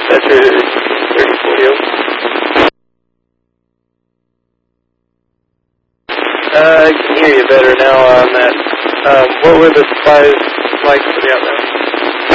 Saturated 3040. I can hear you better now on that. What were the supplies like for the outbound?